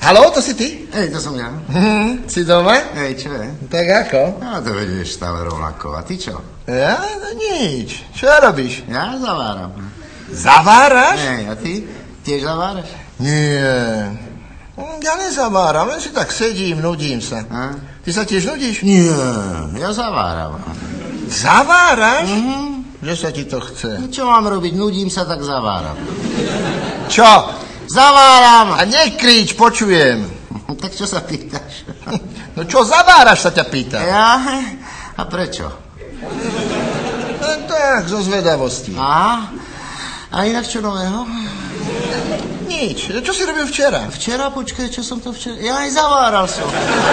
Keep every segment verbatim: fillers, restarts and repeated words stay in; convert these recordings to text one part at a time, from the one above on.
Haló, to si ty? Hej, to som ja. Hm, si doma? Hej, čo je? Tak ako? Ja to vedieš stále rovnako. A ty čo? Ja? No nič. Čo robíš? Ja zaváram. Zaváraš? Hej, a ty? Tiež zaváraš? Nie. Ja nezaváram, len si tak sedím, nudím sa. A? Ty sa tiež nudíš? Nie, ja zaváram. Zaváraš? Mhm. Že sa ti to chce? Čo mám robiť? Nudím sa, tak zaváram. Čo? Zaváram! A nekrič, počujem. Tak čo sa pýtaš? No čo zaváraš, sa ťa pýta. Ja? A prečo? No tak, zo zvedavosti. A? A inak čo nového? Nič. Čo si robil včera? Včera, počkaj, čo som to včera... Ja aj zaváral som.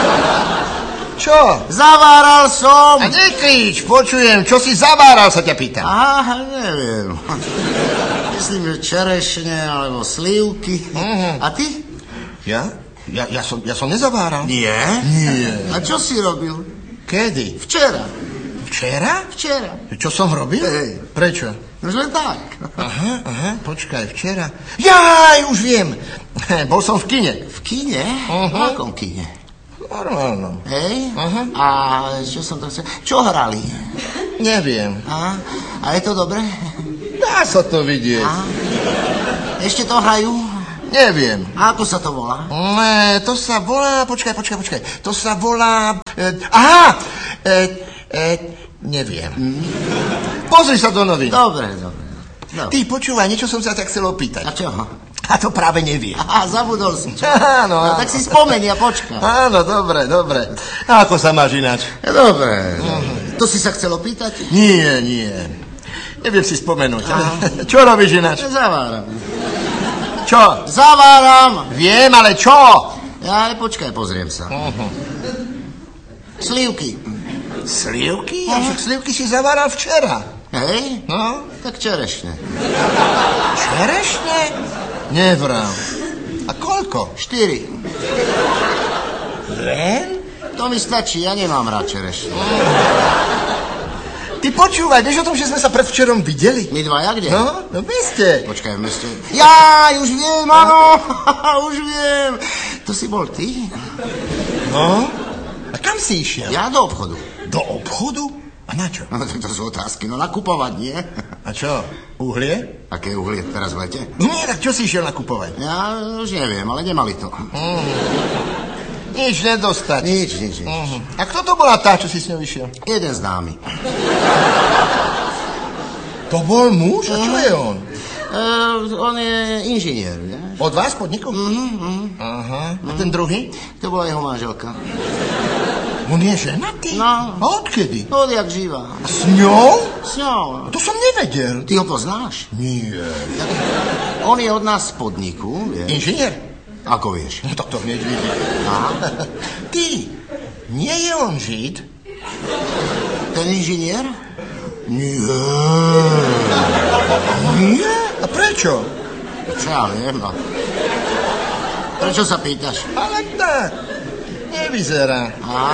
Čo? Zaváral som! A nekrič, počujem. Čo si zaváral, sa ťa pýta. Aha, neviem. Myslím, že čerešne alebo slívky. Uh-huh. A ty? Ja? Ja, ja, som, ja som nezaváral. Nie? Nie. A čo si robil? Kedy? Včera. Včera? Včera. Čo som robil? Hej. Prečo? No len tak. Aha, aha, počkaj, včera. Jaj, už viem. Bol som v kine. V kine? Uh-huh. V akom kine? Normálno. Hej? Aha. A čo som to chcel? Čo hrali? Neviem. Aha. A je to dobré? Dá sa to vidieť. Aha. Ešte to hrajú? Neviem. A ako sa to volá? Ne, to sa volá, počkaj, počkaj, počkaj. To sa volá... E, aha! E, e, neviem. Mm. Pozri sa do novín. Dobre, dobre. dobre. Ty, počúvaj, niečo som sa tak chcel opýtať. A čo? A to práve neviem. Aha, zabudol si. Čo? Áno, áno. No, tak si spomeni a počkaj. Áno, dobre, dobre. A ako sa máš ináč? Dobre. Uh-huh. To si sa chcel opýtať? Nie, nie. Neviem si spomenúť. Aha. Čo robíš ináč? Zaváram. Čo? Zaváram. Viem, ale čo? Ja, ale počkaj, pozriem sa. Uh-huh. Slívky. Slivky? Ja však slivky si zaváral včera. Hej? No? Tak čerešne. Čerešne? Nevrám. A koľko? Štyri. Len? To mi stačí, ja nemám rád čerešne. Ty počúvaj, vieš o tom, že sme sa predvčerom videli? My dvaja kde? No, no v meste. Počkaj, v meste. Jaj, už viem, áno, už viem. To si bol ty? No? A kam si išiel? Ja do obchodu. Do obchodu? A na čo? No, tak to sú otázky, no nakupovať, nie? A čo? Uhlie? Aké uhlie teraz v lete? Nie, tak čo si išiel nakupovať? Ja už neviem, ale nemali to. Mm. Nič nedostať. Nič, nič, nič. Uh-huh. A kto to bola tá, čo si s ňou išiel? Jeden známy. To bol muž? A čo je on? Uh, on je inžinier, ne? Od vás podniku? Mhm, mhm. Aha. A ten druhý? To bola jeho manželka. On je ženatý? No. A odkedy? Odjak živá. A s ňou? S ňou. To som nevedel. Ty ho poznáš? Nie. On je od nás z podniku, vieš. Inžinier? Ako vieš? No tak to hneď vidím. Aha. Ty, nie je on Žid? Ten inžinier? Nie. Nie? A prečo? Čo ja viem, no. Prečo sa pýtaš? Ale tak, nevyzerá. Aha.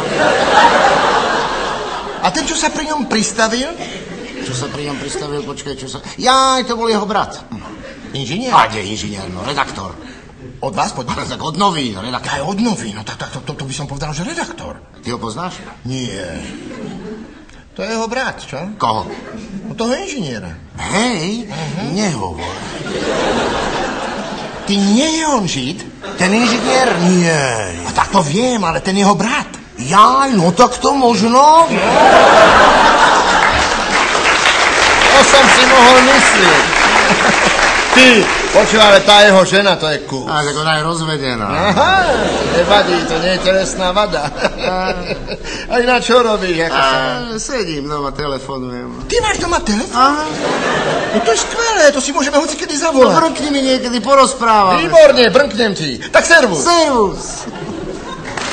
A ten, čo sa pri ňom pristavil? Čo sa pri ňom pristavil, počkaj, čo sa... Jaj, to bol jeho brat. Inžinier? A kde inžinier, no, redaktor. Od vás podniku? Tak od novín, redaktor. Aj od novín, no tak, tak to, to, to by som povedal, že redaktor. Ty ho poznáš? Nie. To je jeho brat, čo? Koho? No toho inžiniera. Hej, uh-huh. Nehovor. Ty nie je on Žid? Ten inžinier? Nie. A tak to viem, ale ten jeho brat. Jaj, no tak to možno. To som si mohol myslieť. Ty, počúva, ale tá jeho žena, to je kus. A tak ona je rozvedená. Aha, nevadí, to nie je telesná vada. A ináč čo robíš? Ako sa... A, sedím doma, telefonujem. Ty máš doma telefon? Aha. No to je skvelé, to si môžeme hocikedy No zavolať. brnkni mi niekedy, porozprávame. Výborne, brnknem ti. Tak servus. Servus.